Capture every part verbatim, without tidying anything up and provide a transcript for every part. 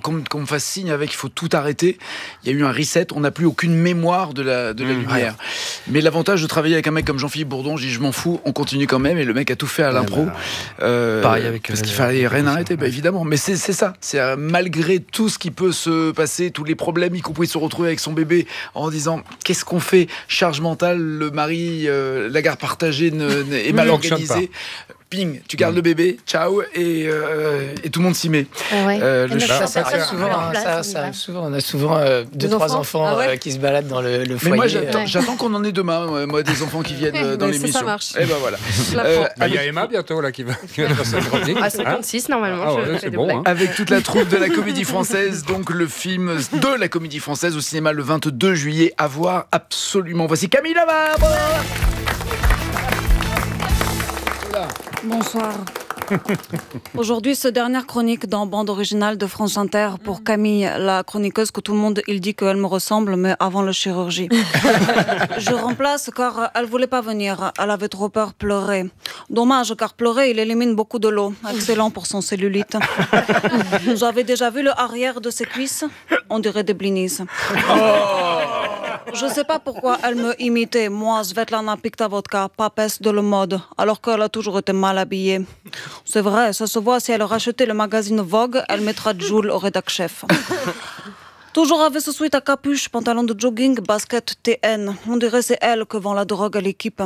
qu'on, qu'on me fasse signe avec, il faut tout arrêter. Il y a eu un reset, on n'a plus aucune mémoire de la, de la mmh, lumière. Ouais. Mais l'avantage de travailler avec un mec comme Jean-Philippe Bourdon, je dis je m'en fous, on continue quand même, et le mec a tout fait à l'impro. Ouais, bah, euh, pareil avec parce euh, qu'il fallait rien arrêter, bah, évidemment. Mais c'est, c'est ça, c'est euh, malgré tout ce qui peut se passer, tous les problèmes, y compris se retrouver avec son bébé en disant qu'est-ce qu'on fait, charge mentale, le mari, euh, la garde partagée ne, ne, est mal organisée. Ping, tu gardes mmh. le bébé, ciao, et, euh, et tout le monde s'y met. Ah ouais. euh, le ça, ça, ça, souvent, hein, ça, ça arrive souvent. On a souvent euh, deux, trois enfants, enfants ah ouais. euh, qui se baladent dans le, le foyer. Mais moi, j'attends, ouais. j'attends qu'on en ait demain, moi, des enfants qui viennent euh, dans l'émission. Ça marche. Et ben voilà. Euh, bah, il y a Emma bientôt là qui va, qui va passer le chronique. À cinquante-six, hein normalement. Ah, ouais, c'est bon, hein. Avec toute la troupe de la Comédie Française, donc le film de la Comédie Française au cinéma le vingt-deux juillet, à voir absolument. Voici Camille Lavabre. Bonsoir. Aujourd'hui, c'est dernière chronique dans bande originale de France Inter pour Camille, la chroniqueuse que tout le monde il dit qu'elle me ressemble, mais avant la chirurgie. Je remplace car elle voulait pas venir, elle avait trop peur pleurer. Dommage car pleurer, il élimine beaucoup de l'eau, excellent pour son cellulite. J'avais déjà vu le arrière de ses cuisses, on dirait des blinis. Oh. Je sais pas pourquoi elle me imitait, moi, Svetlana Piktavotka, papesse de la mode, alors qu'elle a toujours été mal habillée. C'est vrai, ça se voit, si elle rachetait le magazine Vogue, elle mettra Joule au rédac chef. Toujours avec ce sweat à capuche, pantalon de jogging, basket T N. On dirait c'est elle que vend la drogue à l'équipe.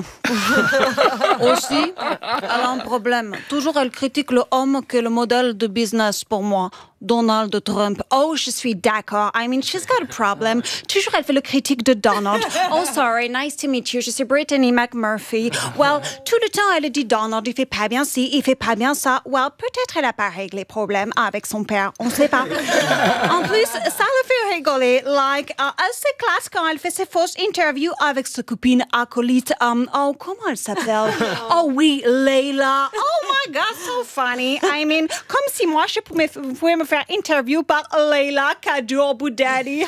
Aussi, elle a un problème. Toujours elle critique le homme qui est le modèle de business pour moi. Donald Trump. Oh, je suis d'accord. I mean, she's got a problem. Toujours elle fait le critique de Donald. Oh, sorry, nice to meet you. Je suis Brittany McMurphy. Well, tout le temps elle dit Donald, il fait pas bien ci, il fait pas bien ça. Well, peut-être elle a pas réglé problème avec son père. On sait pas. En plus, ça le fait rigoler. Like, uh, c'est classe quand elle fait ses fausses interviews avec sa copine acolyte. Um, oh, comment elle s'appelle? Oh oui, Leila. Oh my God, so funny. I mean, comme si moi, je pouvais, pouvais me faire interview par Leila Kadour Boudadi.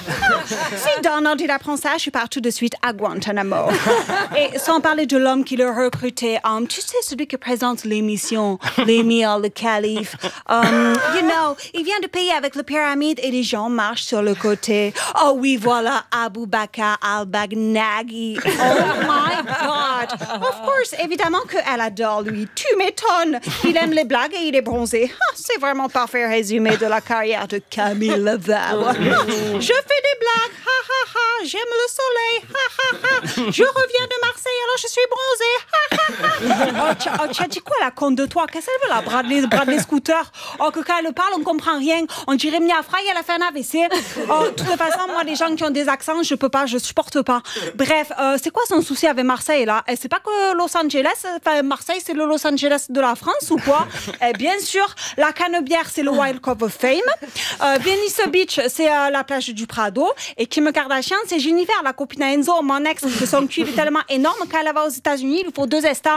Si Donald il apprend ça, je suis partout de suite à Guantanamo. Et sans parler de l'homme qui l'a recruté, um, tu sais, celui qui présente l'émission, l'émir, le calife. Um, you know, il vient de payer avec la pyramide et les gens marchent sur le côté. Oh oui, voilà, Abu Bakr al-Baghdadi. Oh my God. Of course, évidemment qu'elle adore lui. Tu m'étonnes. Il aime les blagues et il est bronzé. Ah, c'est vraiment parfait résumé de la carrière de Camille Lavabre. Je fais des blagues. Ha ha ha. J'aime le soleil. Ha ha ha. Je reviens de Marseille alors je suis bronzée. Ha ha ha. Oh, tu, oh, tu as dit quoi la conne de toi? Qu'est-ce qu'elle veut la Bradley, Bradley Scooter? Oh, que quand elle parle, on comprend rien. On dirait Mia Fry, elle a fait un A V C. Oh, de toute façon, moi, les gens qui ont des accents, je peux pas, je supporte pas. Bref, euh, c'est quoi son souci avec Marseille, là? C'est pas que Los Angeles, enfin, Marseille, c'est le Los Angeles de la France, ou quoi? Eh bien sûr, la Canebière, c'est le Wild Cove of Fame. Euh, Venice Beach, c'est euh, la plage du Prado. Et Kim Kardashian, c'est Jennifer, la copine à Enzo, mon ex, que son cul est tellement énorme qu'elle va aux États-Unis, il lui faut deux estats.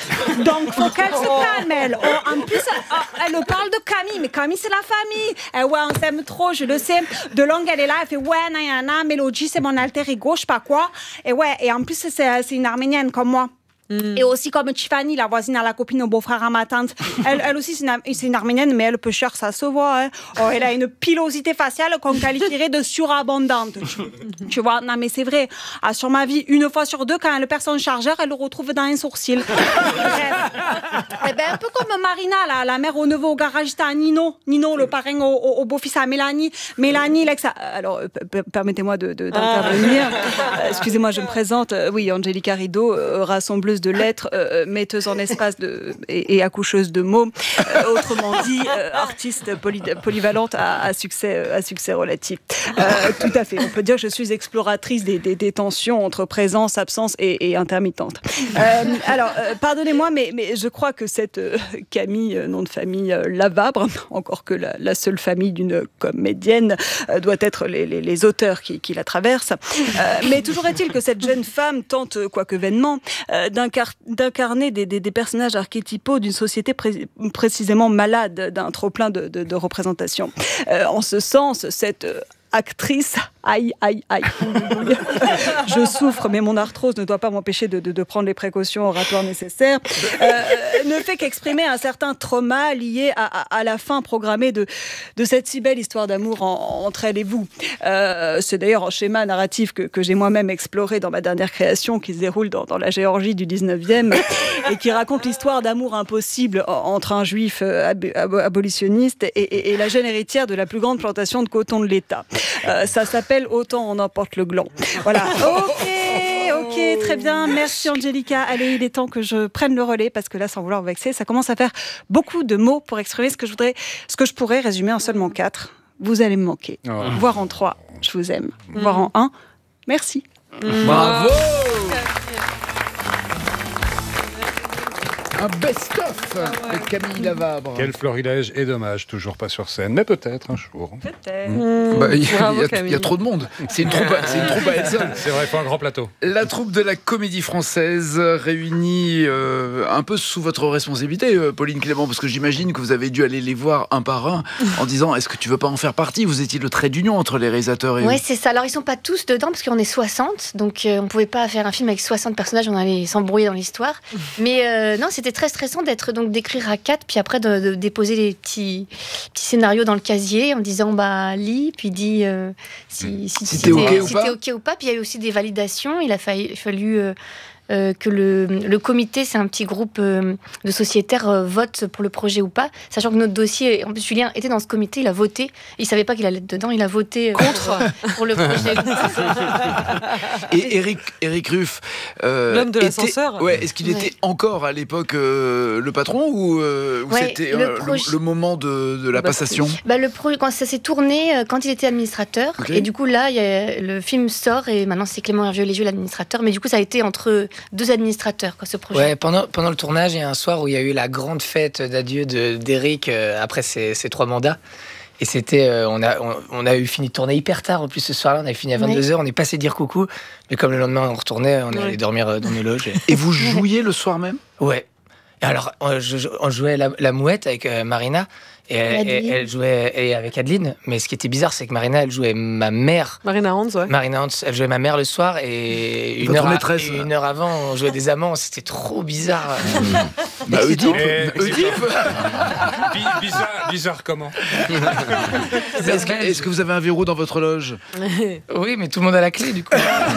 Donc, faut qu'elle se calme, elle. Oh, en plus, euh, elle parle de Camille, mais Camille, c'est la famille. Eh ouais, on s'aime trop, je le sais. De longue, elle est là, elle fait ouais, nanana, Mélodie, c'est mon alter ego, je sais pas quoi. Et ouais, et en plus, c'est, c'est une arménienne comme moi. Mm. Et aussi comme Tiffany, la voisine à la copine au beau-frère à ma tante. Elle, elle aussi, c'est une, c'est une arménienne, mais elle peut cher, ça se voit. Hein. Oh, elle a une pilosité faciale qu'on qualifierait de surabondante. Tu, tu vois, non mais c'est vrai. Ah, sur ma vie, une fois sur deux, quand elle perd son chargeur, elle le retrouve dans un sourcil. Bref. Eh ben, un peu comme Marina, la, la mère au neveu au garagiste à Nino. Nino, le parrain au, au, au beau-fils à Mélanie. Mélanie, l'ex à... Alors, p- p- permettez-moi de, de, d'intervenir. Ah. Euh, excusez-moi, je me présente. Euh, oui, Angélica Rideau, euh, rassembleuse de lettres, euh, metteuse en espace de, et, et accoucheuse de mots, euh, autrement dit, euh, artiste poly, polyvalente à, à, succès, à succès relatif. Euh, tout à fait, on peut dire que je suis exploratrice des, des, des tensions entre présence, absence et, et intermittente. Euh, alors, euh, pardonnez-moi, mais, mais je crois que cette euh, Camille, euh, nom de famille euh, Lavabre, encore que la, la seule famille d'une comédienne, euh, doit être les, les, les auteurs qui, qui la traversent. Euh, mais toujours est-il que cette jeune femme tente, quoique vainement, euh, d'incarner d'incarner des, des, des personnages archétypaux d'une société pré- précisément malade d'un trop-plein de, de, de représentation. Euh, en ce sens, cette euh, actrice. Aïe, aïe, aïe. Je souffre, mais mon arthrose ne doit pas m'empêcher de, de, de prendre les précautions oratoires nécessaires. Euh, ne fait qu'exprimer un certain trauma lié à, à, à la fin programmée de, de cette si belle histoire d'amour en, entre elle et vous. Euh, c'est d'ailleurs un schéma narratif que, que j'ai moi-même exploré dans ma dernière création qui se déroule dans, dans la Géorgie du dix-neuvième et qui raconte l'histoire d'amour impossible entre un juif ab- ab- abolitionniste et, et, et la jeune héritière de la plus grande plantation de coton de l'État. Euh, ça s'appelle Autant on emporte le gland. Voilà. Ok, ok, très bien. Merci Angelica. Allez, il est temps que je prenne le relais parce que là, sans vouloir vous vexer, ça commence à faire beaucoup de mots pour exprimer ce que je voudrais, ce que je pourrais résumer en seulement quatre. Vous allez me manquer. Oh. Voire en trois, je vous aime. Mmh. Voire en un, merci. Mmh. Bravo. Un best-of avec Camille Lavabre. Quel florilège et dommage, toujours pas sur scène, mais peut-être un jour. Peut-être. Mmh. Bah, il, y a, il, y a, il y a trop de monde. C'est une troupe à, c'est une troupe à elle seule. C'est vrai, il faut un grand plateau. La troupe de la Comédie Française réunie euh, un peu sous votre responsabilité, euh, Pauline Clément, parce que j'imagine que vous avez dû aller les voir un par un en disant est-ce que tu veux pas en faire partie ? Vous étiez le trait d'union entre les réalisateurs et ouais, vous. C'est ça. Alors ils sont pas tous dedans parce qu'on est soixante, donc euh, on pouvait pas faire un film avec soixante personnages, on allait s'embrouiller dans l'histoire. Mais euh, non, c'était très stressant d'être donc d'écrire à quatre, puis après de, de déposer les petits petits scénarios dans le casier en disant bah lis, puis dis euh, si si, si, si t'es ok, si t'es ok ou pas. Puis il y a eu aussi des validations. Il a fallu, fallu euh, Euh, que le, le comité, c'est un petit groupe euh, de sociétaires, euh, vote pour le projet ou pas, sachant que notre dossier, en plus Julien était dans ce comité, il a voté, il savait pas qu'il allait être dedans, il a voté euh, contre pour, pour le projet. Et Eric, Eric Ruff, euh, l'homme de l'ascenseur. Ouais, est-ce qu'il ouais. était encore à l'époque euh, le patron ou, euh, ou ouais, c'était le, euh, proje... le, le moment de, de la bah, passation? Bah, le pro... Quand ça s'est tourné, euh, quand il était administrateur, okay. Et du coup là, y a, le film sort et maintenant c'est Clément Hervieux-Légieux l'administrateur, mais du coup ça a été entre deux administrateurs, quoi, ce projet. Ouais, pendant, pendant le tournage, il y a un soir où il y a eu la grande fête d'adieu de, d'Éric euh, après ses, ses trois mandats. Et c'était, euh, on, a, on, on a eu fini de tourner hyper tard. En plus, ce soir-là, on avait fini à vingt-deux heures. Oui. On est passé dire coucou. Mais comme le lendemain, on retournait, on est oui. allé dormir dans nos loges. Et, et vous jouiez le soir même? Ouais. Et alors, on, je, on jouait la, la mouette avec euh, Marina. Et elle, elle, elle jouait et avec Adeline, mais ce qui était bizarre, c'est que Marina, elle jouait ma mère. Marina Hans, ouais. Marina Hans, elle jouait ma mère le soir et une, heure, a, et une heure avant, on jouait des amants. C'était trop bizarre. Bah, Oedipe, Oedipe. Bizarre, bizarre comment? Est-ce que, est-ce que vous avez un verrou dans votre loge? Oui, mais tout le monde a la clé, du coup.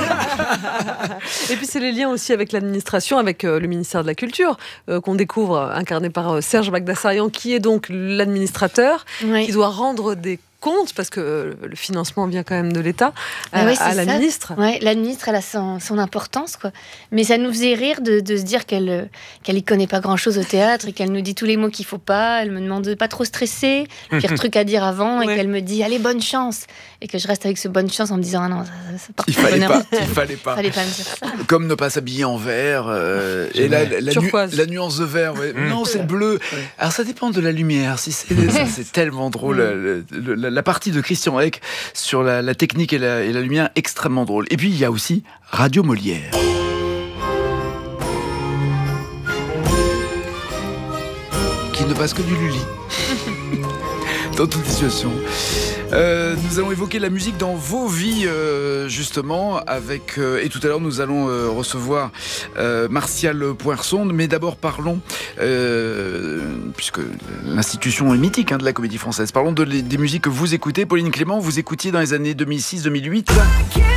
Et puis c'est les liens aussi avec l'administration, avec euh, le ministère de la Culture, euh, qu'on découvre, incarné par euh, Serge Bagdasarian, qui est donc l'administrateur. Oui. Qui doit rendre des comptes, parce que le financement vient quand même de l'État, ah ouais, à la ça. ministre. Ouais, la ministre, elle a son, son importance, quoi. Mais ça nous faisait rire de, de se dire qu'elle qu'elle y connaît pas grand-chose au théâtre et qu'elle nous dit tous les mots qu'il faut pas. Elle me demande de pas trop stresser, pire truc à dire avant, et ouais. qu'elle me dit allez, bonne chance, et que je reste avec ce bonne chance en me disant ah non, ça, ça part il fallait pas, il fallait pas, fallait pas me dire ça. Comme ne pas s'habiller en vert euh, et la, la, la, nu, la nuance de vert. Ouais. Mmh. Non, c'est bleu. Ouais. Alors ça dépend de la lumière. Si c'est, ça, c'est tellement drôle. Mmh. La, la, la partie de Christian Eck sur la, la technique et la, et la lumière, extrêmement drôle. Et puis il y a aussi Radio Molière. Qui ne passe que du Lully. Dans toute situation. Euh, nous allons évoquer la musique dans vos vies, euh, justement, avec euh, et tout à l'heure nous allons euh, recevoir euh, Martial Poinçon. Mais d'abord parlons, euh, puisque l'institution est mythique hein, de la Comédie Française, parlons de, des musiques que vous écoutez. Pauline Clément, vous écoutiez dans les années deux mille six deux mille huit.